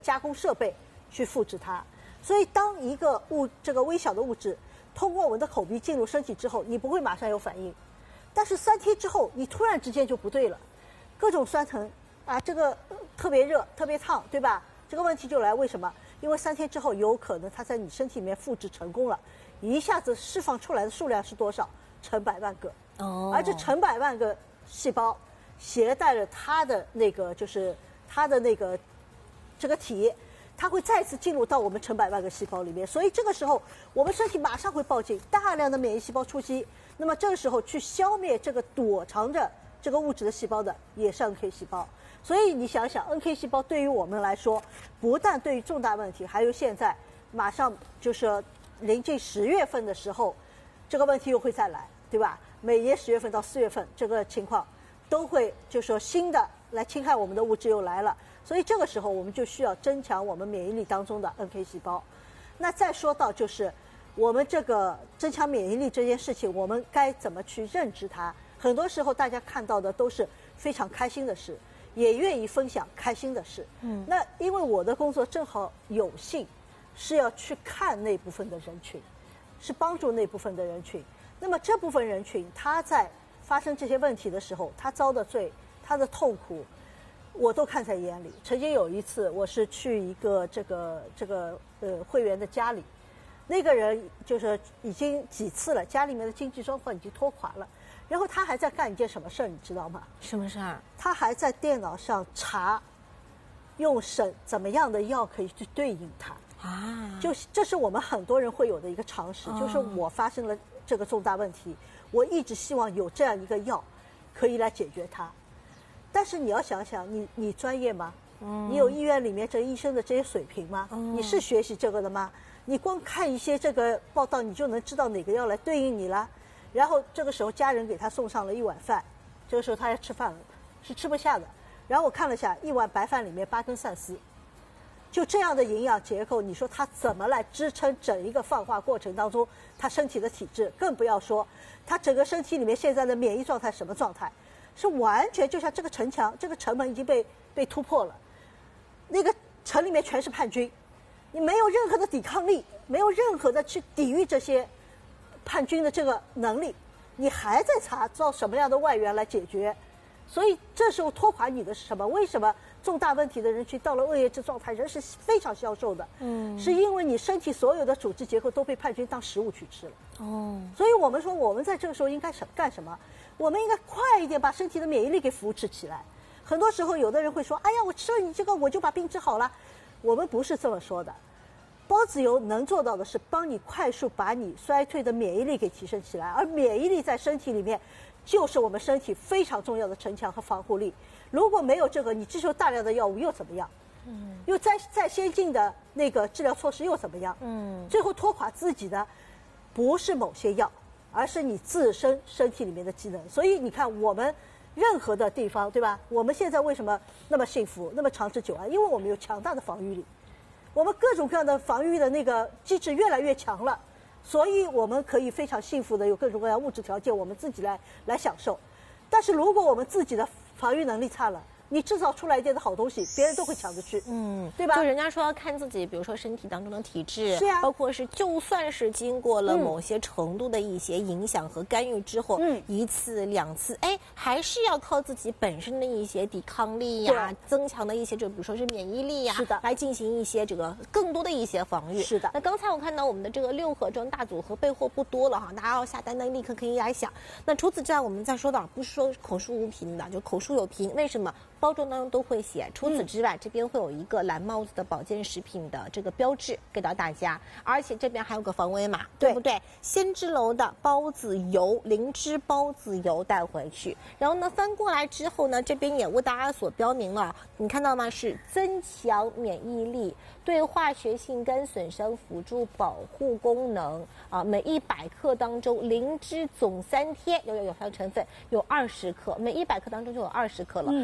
加工设备去复制它。所以当一个这个微小的物质通过我们的口鼻进入身体之后，你不会马上有反应，但是3天之后，你突然之间就不对了，各种酸疼啊，这个特别热、特别烫，对吧？这个问题就来，为什么？因为3天之后，有可能它在你身体里面复制成功了，一下子释放出来的数量是多少？成百万个。哦。而这成百万个细胞携带了它的那个，就是它的那个这个体。它会再次进入到我们成百万个细胞里面，所以这个时候我们身体马上会报警，大量的免疫细胞出击。那么这个时候去消灭这个躲藏着这个物质的细胞的也是 NK 细胞。所以你想想 ，NK 细胞对于我们来说，不但对于重大问题，还有现在马上就是临近10月份的时候，这个问题又会再来，对吧？每年10月份到4月份这个情况都会就说新的来侵害我们的物质又来了。所以这个时候我们就需要增强我们免疫力当中的 NK 细胞。那再说到就是我们这个增强免疫力这件事情，我们该怎么去认知它？很多时候大家看到的都是非常开心的事，也愿意分享开心的事。那因为我的工作正好有幸是要去看那部分的人群，是帮助那部分的人群。那么这部分人群他在发生这些问题的时候，他遭的罪，他的痛苦，我都看在眼里。曾经有一次，我是去一个这个会员的家里，那个人就是已经几次了，家里面的经济状况已经拖垮了，然后他还在干一件什么事儿，你知道吗？ 什么事儿？ 他还在电脑上查，用怎么样的药可以去对应它啊？这是我们很多人会有的一个常识，就是我发生了这个重大问题，我一直希望有这样一个药可以来解决它。但是你要想想，你专业吗？你有医院里面这医生的这些水平吗？你是学习这个的吗？你光看一些这个报道，你就能知道哪个药来对应你了？然后这个时候家人给他送上了一碗饭，这个时候他要吃饭了，是吃不下的。然后我看了下，一碗白饭里面8根鳝丝，就这样的营养结构，你说他怎么来支撑整一个放化过程当中他身体的体质？更不要说他整个身体里面现在的免疫状态什么状态？是完全就像这个城墙，这个城门已经被突破了，那个城里面全是叛军，你没有任何的抵抗力，没有任何的去抵御这些叛军的这个能力，你还在查造什么样的外援来解决？所以这时候拖垮你的是什么？为什么重大问题的人群到了恶劣质状态，人是非常消瘦的？是因为你身体所有的组织结构都被叛军当食物去吃了。所以我们说我们在这个时候应该干什么？我们应该快一点把身体的免疫力给扶持起来。很多时候有的人会说，哎呀，我吃了你这个我就把病治好了。我们不是这么说的。孢子油能做到的是帮你快速把你衰退的免疫力给提升起来，而免疫力在身体里面就是我们身体非常重要的城墙和防护力。如果没有这个，你接受大量的药物又怎么样？又再先进的那个治疗措施又怎么样？最后拖垮自己的不是某些药，而是你自身身体里面的机能。所以你看我们任何的地方，对吧？我们现在为什么那么幸福，那么长治久安？因为我们有强大的防御力，我们各种各样的防御的那个机制越来越强了，所以我们可以非常幸福的有各种各样物质条件，我们自己来享受。但是如果我们自己的防御能力差了，你制造出来一点的好东西，别人都会抢着去，对吧？ 就人家说要看自己，比如说身体当中的体质， 是啊， 包括是就算是经过了某些程度的一些影响和干预之后，1次2次，哎，还是要靠自己本身的一些抵抗力呀，增强的一些，就比如说是免疫力呀， 是的， 来进行一些这个更多的一些防御。 是的。 那刚才我看到我们的这个6盒装大组合备货不多了哈，大家要下单的立刻可以来想。那除此之外，我们再说到，不是说口述无凭的，就口述有凭，为什么？包装当中都会写。除此之外，这边会有一个蓝帽子的保健食品的这个标志给到大家，而且这边还有个防伪码，对不对？先知楼的孢子油，灵芝孢子油带回去。然后呢，翻过来之后呢，这边也为大家所标明了，你看到吗？是增强免疫力，对化学性肝损伤辅助保护功能啊。每100克当中，灵芝总3天有效成分有20克，每100克当中就有20克了。这个算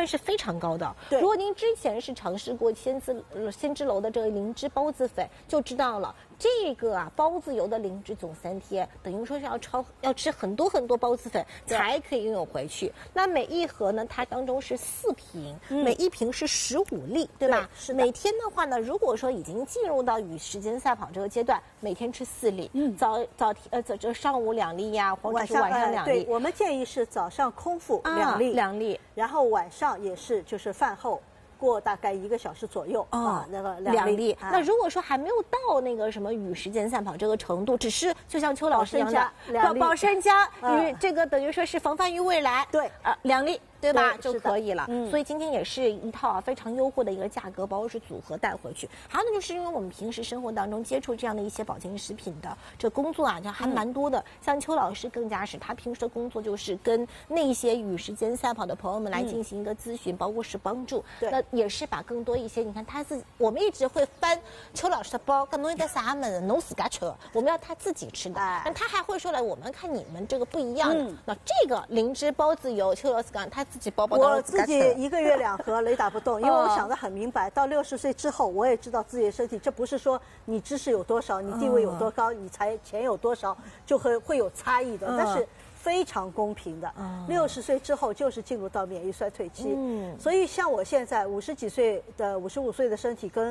是非常高的。 对， 如果您之前是尝试过先知楼的这个灵芝孢子粉，就知道了。这个孢子油的灵芝总3贴，等于说是要吃很多很多孢子粉才可以拥有回去。那每一盒呢，它当中是4瓶，每一瓶是15粒，对吧？ 是的。 每天的话呢，如果说已经进入到与时间赛跑这个阶段，每天吃4粒，这上午2粒呀，或者是晚上2粒。 对，我们建议是早上空腹2粒，然后晚上也是就是饭后。过大概1个小时左右那个2粒。 那如果说还没有到那个什么与时间赛跑这个程度，只是就像邱老师一样的保参加与这个等于说是防范于未来， 对 2粒。对吧？就可以了。所以今天也是一套非常优惠的一个价格，包括是组合带回去。还有呢，就是因为我们平时生活当中接触这样的一些保健食品的这工作就还蛮多的。像邱老师更加是他平时的工作就是跟那些与时间赛跑的朋友们来进行一个咨询，包括是帮助。那也是把更多一些，你看他自己，我们一直会翻邱老师的包，跟侬有点啥么子，侬自家吃，我们要他自己吃的。但他还会说来，我们看你们这个不一样的。那这个灵芝孢子油，邱老师讲他。 我自己1个月2盒雷打不动，因为我想得很明白，到60岁之后，我也知道自己的身体，这不是说你知识有多少，你地位有多高，你才钱有多少，就会有差异的，但是非常公平的。60岁之后就是进入到免疫衰退期，所以像我现在50几岁的55岁的身体跟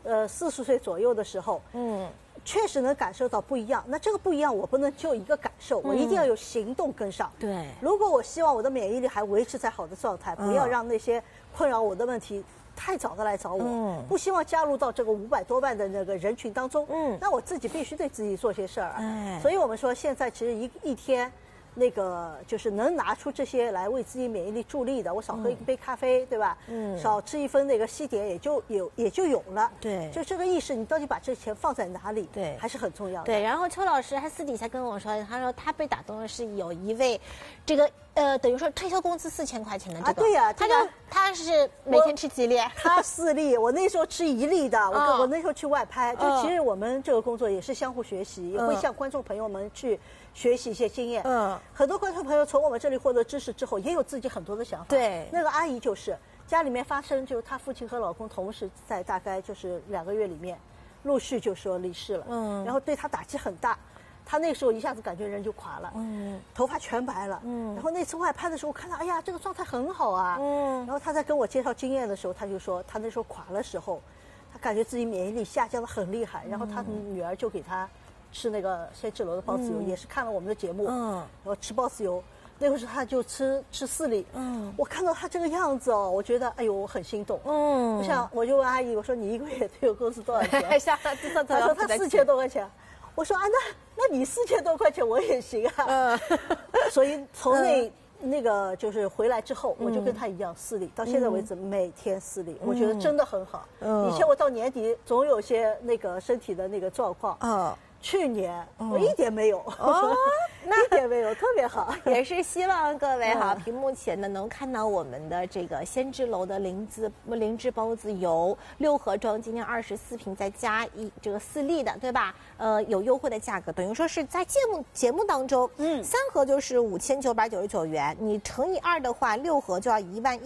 40岁左右的时候，确实能感受到不一样。那这个不一样，我不能就一个感受，我一定要有行动跟上。 对， 如果我希望我的免疫力还维持在好的状态，不要让那些困扰我的问题太早的来找我，不希望加入到这个500多万的那个人群当中，那我自己必须对自己做些事儿所以我们说，现在其实一天。那个就是能拿出这些来为自己免疫力助力的，我少喝1杯咖啡，对吧？少吃1份那个西点，也就有了。 对， 就这个意识，你到底把这钱放在哪里？对，还是很重要的。 对，然后邱老师还私底下跟我说，他说他被打动的是有一位，这个等于说退休工资4000块钱的这个。 对呀， 他是每天吃几粒？ 他4粒，我那时候吃1粒的。我那时候去外拍，就其实我们这个工作也是相互学习，也会向观众朋友们去学习一些经验。很多观众朋友从我们这里获得知识之后，也有自己很多的想法。 对， 那个阿姨就是家里面发生，就是她父亲和老公同时在大概就是2个月里面，陆续就说离世了。然后对她打击很大。她那时候一下子感觉人就垮了，头发全白了，然后那次外拍的时候，我看到，哎呀，这个状态很好啊，然后她在跟我介绍经验的时候，她就说，她那时候垮的时候，她感觉自己免疫力下降的很厉害，然后她女儿就给她吃那个先知楼的孢子油，也是看了我们的节目，然后吃孢子油，那个时候她就吃4粒，我看到她这个样子我觉得，哎呦，我很心动，我就问阿姨，我说你1个月退休工资多少钱？她说她4000多块钱。我说那你4000多块钱我也行啊，所以从那个就是回来之后，我就跟他一样4粒，到现在为止每天4粒，我觉得真的很好。以前我到年底总有些那个身体的那个状况，去年我一点没有，一点没有，特别好。 也是希望各位屏幕前呢能看到我们的这个先知楼的灵芝孢子油6盒装，今天24瓶再加这个4粒的，对吧？有优惠的价格，等于说是在节目当中，3盒就是5999元，你乘以2的话，6盒就要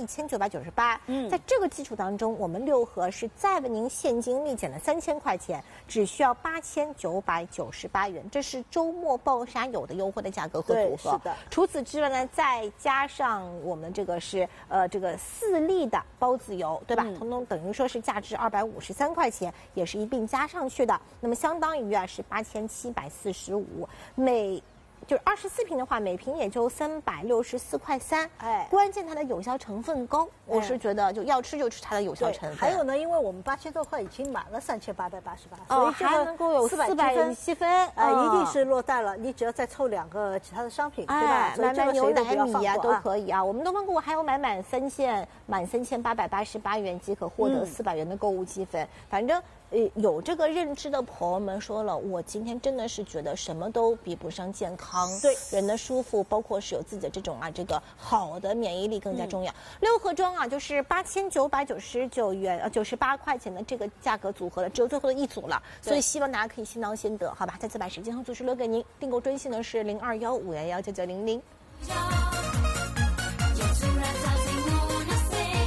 11998。在这个基础当中，我们6盒是再为您现金立减的3000块钱，只需要8998元，这是周末爆杀有的优惠的价格和组合。 是的。 除此之外呢，再加上我们这个是这个4粒的孢子油，对吧？统统等于说是价值253块钱，也是一并加上去的。那么相当于是8745，就是24瓶的话，每瓶也就364块3。关键它的有效成分高，我是觉得就要吃就吃它的有效成分。 还有呢，因为我们8000多块已经满了3888，所以这个还能够有400积分， 一定是落袋了。你只要再凑2个其他的商品，对吧？ 买牛奶米都可以啊。我们都问过，还有满3888元即可获得400元的购物积分。反正有这个认知的朋友们说了，我今天真的是觉得什么都比不上健康， 对人的舒服，包括是有自己的这种这个好的免疫力更加重要。6盒装就是8999元98块钱的这个价格组合了，只有最后的1组了，所以希望大家可以先到先得，好吧？再次把时间和组织留给您，订购专线呢是0215119900。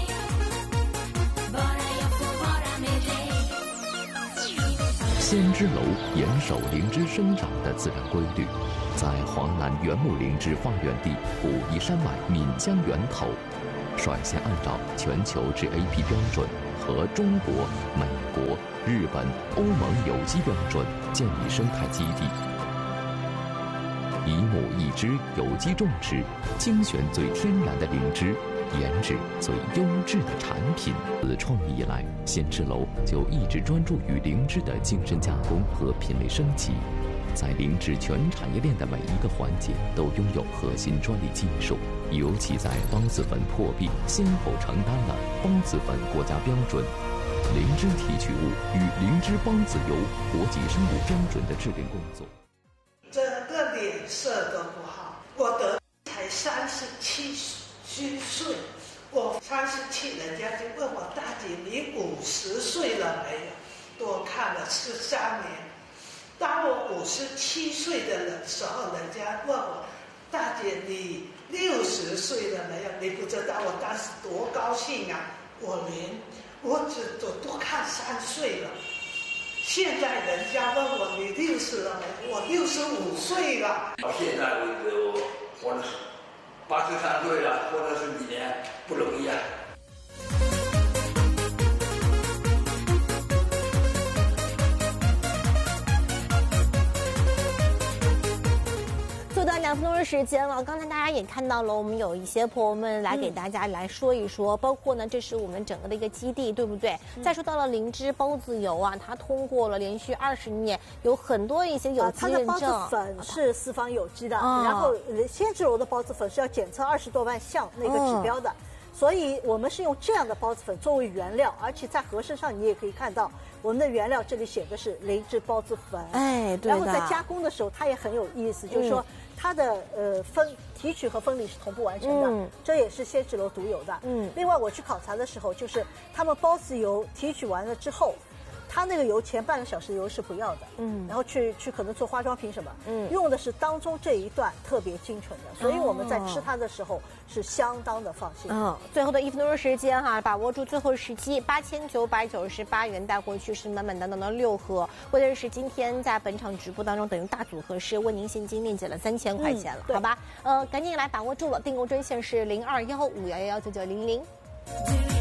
仙芝楼严守灵芝生长的自然规律，在华南原木灵芝发源地武夷山脉岷江源头，率先按照全球 GAP 标准和中国、美国、日本、欧盟有机标准建立生态基地。一木一枝有机种植，精选最天然的灵芝，研制最优质的产品。自创立以来，仙芝楼就一直专注于灵芝的精深加工和品类升级，在灵芝全产业链的每一个环节都拥有核心专利技术，尤其在孢子粉破壁先后承担了孢子粉国家标准、灵芝提取物与灵芝孢子油国际生物标准的制定工作。 整个脸色都不好，我得才37岁，我37，人家就问我大姐你50岁了没有？多看了13年。当我57岁的时候，人家问我大姐你60岁了没有？你不知道我当时多高兴啊！我只多看3岁了。现在人家问我你60了没？我65岁了。 到现在为止，我活了83岁了，活了10几年，不容易啊。 2分钟的时间了，刚才大家也看到了，我们有一些朋友们来给大家来说一说，包括呢，这是我们整个的一个基地，对不对？再说到了灵芝孢子油啊，它通过了连续20年，有很多一些有机认证。 它的孢子粉是4方有机的，然后仙芝楼的孢子粉是要检测20多万项那个指标的。所以我们是用这样的孢子粉作为原料，而且在盒身上你也可以看到我们的原料这里写的是灵芝孢子粉。 哎，对的。 然后在加工的时候，它也很有意思，就是说它的提取和分离是同步完成的，这也是仙芝楼独有的。另外我去考察的时候，就是他们孢子油提取完了之后，它那个油前半个小时的油是不要的，然后去可能做化妆品什么，用的是当中这一段特别精纯的，所以我们在吃它的时候是相当的放心。 最后的1分钟的时间哈，把握住最后时机，8998元带回去是满满当当的6盒。关键是今天在本场直播当中，等于大组合是为您现金链接了3000块钱了，好吧？赶紧来把握住了，订购专线是0215119900。